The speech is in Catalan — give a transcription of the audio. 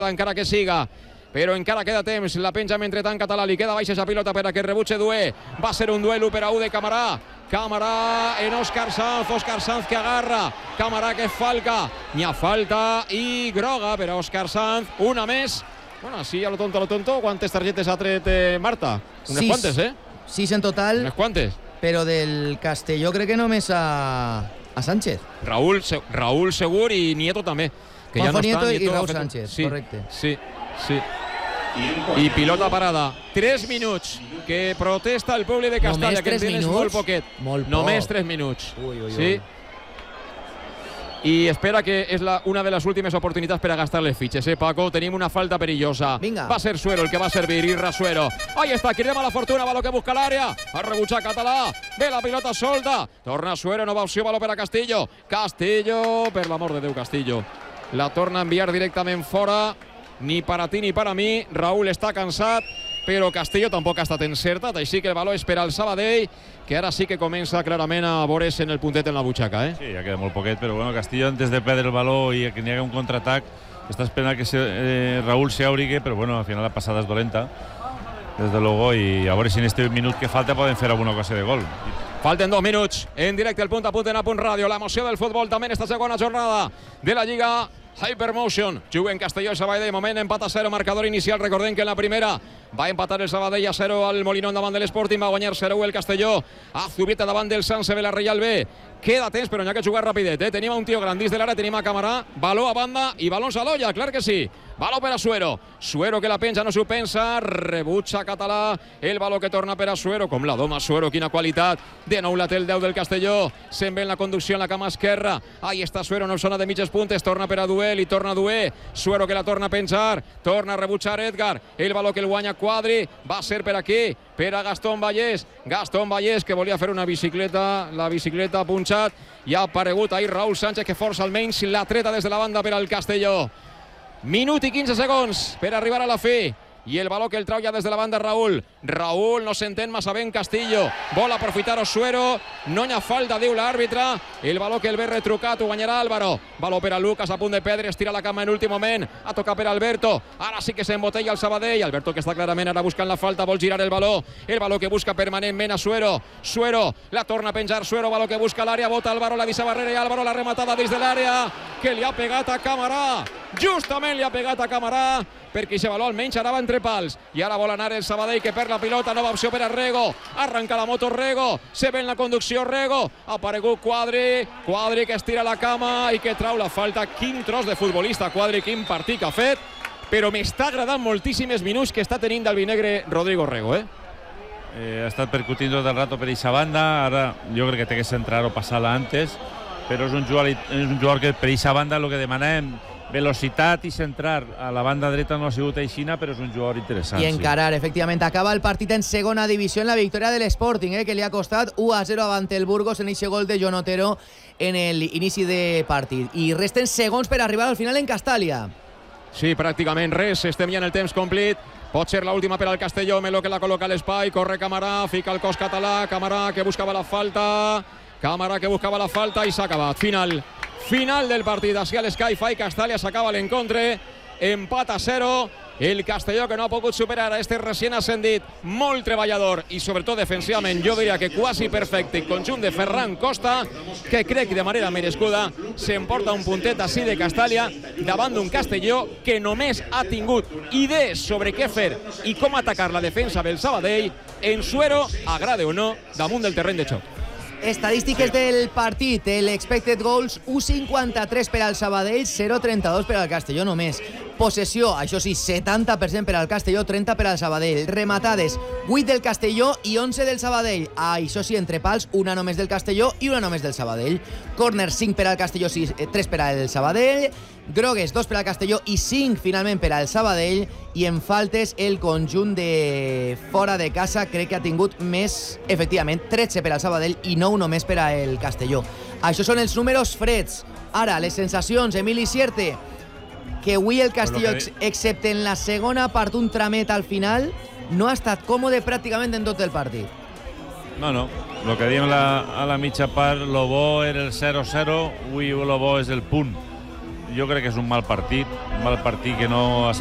encara que siga, però encara queda temps, la penja mentrestant Català, li queda baixa esa pilota per a que rebutge Dué, va ser un duel 1 per a 1 de Camarà en Òscar Sanz que agarra, Camarà que falca, n'hi ha falta i groga per a Òscar Sanz, una més. Bueno, así a lo tonto, ¿cuántas tarjetes ha tret Marta? Unes quantes, eh? 6 en total. Unes quantes. Però del Castelló crec que només a Sánchez. Raúl segur i Nieto també. Que Juanjo ja no Nieto està, i Raúl Sánchez, sí, correcte. Sí. I pilota parada. 3 minuts que protesta el públic de Castalla, que en tens molt poquet. Només 3 minuts. Sí. I espera que és una de les últimes oportunitats per a gastar les fitxes, Paco? Tenim una falta perillosa. Vinga. Va ser Suero el que va servir, Irra Suero. Ahí està, cridem a la fortuna, baló que busca l'àrea. Ha rebutjat Català. Ve la pilota solta. Torna Suero, nova opció, baló per a Castillo. Castillo, per l'amor de Déu, Castillo. La torna a enviar directament fora. Ni per a ti ni per a mi. Raúl està cansat, però Castillo tampoc ha estat encertat, així que el baló és per al Sabadell, que ara sí que comença clarament a veure's en el puntet en la butxaca, eh? Sí, ja queda molt poquet, però bueno, Castillo antes de perdre el baló i que n'hi hagi un contraatac està esperant que Raúl se abrigue, però bueno, al final la passada és dolenta, desde luego, i a veure si en este minut que falta poden fer alguna cosa de gol. Falten 2 minuts en directe, el punt a punt en A Punt Ràdio, l'emoció del futbol també en esta segona jornada de la Lliga Hypermotion. Juguen Castelló i Sabadell, de moment empat a 0, marcador inicial. Recordem que en la primera va empatar el Sabadell a 0 al Molinón davant de l'Sporting, va guanyar 0 el Castelló a Zubieta davant del Sanse de la Reial B. Queda temps, però n'hi ha que jugar rapidet, eh? Tenim un tio gran dins de l'àrea, tenim a Camarà, baló a banda i balons a l'olla, clar que sí. Baló per a Suero, Suero que la penja, no s'ho pensa, rebutja Català, el baló que torna per a Suero, com la doma Suero, quina qualitat, de nou la té el 10 del Castelló, se'n ve en la conducció en la cama esquerra, ahí està Suero, no zona de mitges puntes, torna per a Duel i torna Dué, Suero que la torna a penjar, torna a rebutjar Edgar, el baló que el guanya Quadri, va ser per aquí, per a Gastón Vallès que volia fer una bicicleta, la bicicleta ha punxat i ha aparegut ahir Raúl Sánchez que força almenys la treta des de la banda per al Castelló. Minut i 15 segons per arribar a la fi. I el baló que el trau ja des de la banda Raúl. Raúl no s'entén massa ben Castillo. Vol aprofitar Suero. No hi ha falta, diu l'àrbitre. El baló que el ve retrucat ho guanyarà Álvaro. Baló per a Lucas a punt de perdre. Estira la cama en últim moment. Ha tocat per Alberto. Ara sí que s'embotella el Sabadell. Alberto que està clarament ara buscant la falta. Vol girar el baló. El baló que busca permanentment a Suero. Suero la torna a penjar Suero. Baló que busca l'àrea. Bota Álvaro. La deixa barrera i Álvaro la rematada dins de l'àrea. Que li ha pegat a Camarà. Justament li ha pegat a Camarà, perquè aquest baló almenys anava entre pals. I ara vol anar el Sabadell, que perd la pilota. Nova opció per a Rego. Arranca la moto Rego. Se ve en la conducció Rego. Ha aparegut Quadri. Quadri que estira la cama i que trau la falta. Quin tros de futbolista Quadri, quin partit que ha fet. Però m'està agradant moltíssims minuts que està tenint d'albinegre Rodrigo Rego, eh? Ha estat percutint tot el rato per aquesta banda. Ara jo crec que té que centrar o passar-la antes, però és un jugador que per aquesta banda el que demanem velocitat i centrar a la banda dreta no ha sigut aixina, però és un jugador interessant. I encarar, efectivament. Acaba el partit en segona divisió en la victòria de l'Sporting, que li ha costat 1-0 avant el Burgos en aquest gol de Jon Otero en l'inici de partit. I resten segons per arribar al final en Castàlia. Sí, pràcticament res. Estem ja en el temps complit. Pot ser l'última per al Castelló. Melo que la col·loca a l'espai. Corre Camarà, fica el cos català. Camarà que buscava la falta. I s'ha acabat. Final del partit. Així a l'Sky-Fi Castàlia s'acaba l'encontre. Empat a 0. El Castelló que no ha pogut superar a este recient ascendit. Molt treballador i sobretot defensivament, jo diria que quasi perfecte. El conjunt de Ferran Costa, que crec de manera merescuda s'emporta un puntet així de Castàlia davant d'un Castelló que només ha tingut idees sobre què fer i com atacar la defensa del Sabadell. En Suero, agrade o no, damunt del terreny de xoc. Estadístiques del partit. L'expected goals, 1,53 per al Sabadell, 0,32 per al Castelló només. Possessió, això sí, 70% per al Castelló, 30 per al Sabadell. Rematades, 8 del Castelló i 11 del Sabadell. Això sí, entre pals, una només del Castelló i una només del Sabadell. Corner, 5 per al Castelló, 3 per al Sabadell. Grogues, 2 per al Castelló i 5 finalment per al Sabadell. I en faltes, el conjunt de fora de casa crec que ha tingut més, efectivament, 13 per al Sabadell i 9 només per al Castelló. Això són els números freds. Ara, les sensacions, Emili Sierte, que avui el Castelló, excepte en la segona part, un tramet al final, no ha estat còmode pràcticament en tot el partit. No. El que diem a la mitja part, lo bo era el 0-0, avui lo bo és el punt. jo crec que és un mal partit que no